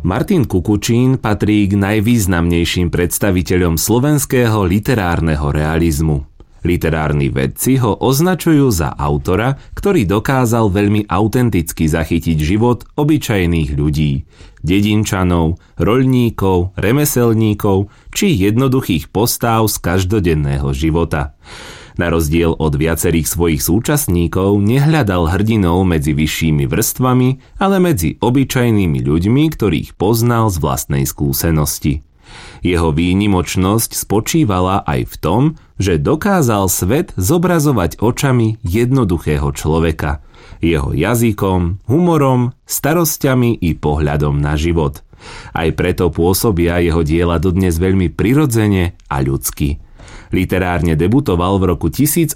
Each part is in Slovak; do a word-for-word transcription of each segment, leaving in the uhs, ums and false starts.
Martin Kukučín patrí k najvýznamnejším predstaviteľom slovenského literárneho realizmu. Literárni vedci ho označujú za autora, ktorý dokázal veľmi autenticky zachytiť život obyčajných ľudí, dedinčanov, roľníkov, remeselníkov či jednoduchých postáv z každodenného života. Na rozdiel od viacerých svojich súčasníkov nehľadal hrdinov medzi vyššími vrstvami, ale medzi obyčajnými ľuďmi, ktorých poznal z vlastnej skúsenosti. Jeho výnimočnosť spočívala aj v tom, že dokázal svet zobrazovať očami jednoduchého človeka, jeho jazykom, humorom, starosťami i pohľadom na život. Aj preto pôsobia jeho diela dodnes veľmi prirodzene a ľudsky. Literárne debutoval v roku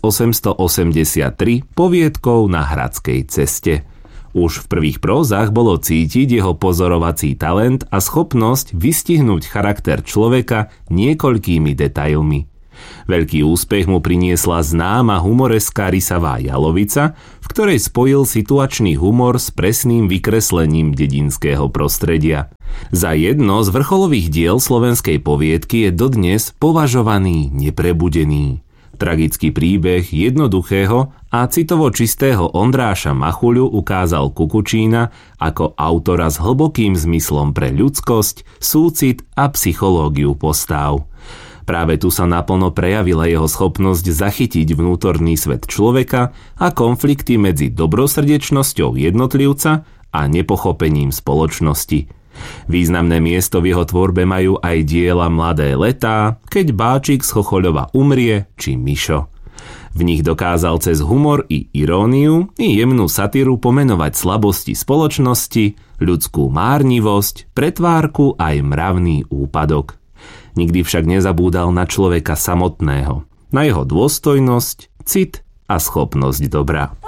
tisícosemstoosemdesiattri poviedkou Na Hradskej ceste. Už v prvých prózach bolo cítiť jeho pozorovací talent a schopnosť vystihnúť charakter človeka niekoľkými detailmi. Veľký úspech mu priniesla známa humoreská rysavá Jalovica, v ktorej spojil situačný humor s presným vykreslením dedinského prostredia. Za jedno z vrcholových diel slovenskej poviedky je dodnes považovaný Neprebudený. Tragický príbeh jednoduchého a citovo čistého Ondráša Machuľu ukázal Kukučína ako autora s hlbokým zmyslom pre ľudskosť, súcit a psychológiu postáv. Práve tu sa naplno prejavila jeho schopnosť zachytiť vnútorný svet človeka a konflikty medzi dobrosrdečnosťou jednotlivca a nepochopením spoločnosti. Významné miesto v jeho tvorbe majú aj diela Mladé letá, Keď Báčik z Chochoľova umrie či Mišo. V nich dokázal cez humor i iróniu i jemnú satíru pomenovať slabosti spoločnosti, ľudskú márnivosť, pretvárku aj mravný úpadok. Nikdy však nezabúdal na človeka samotného, na jeho dôstojnosť, cit a schopnosť dobra.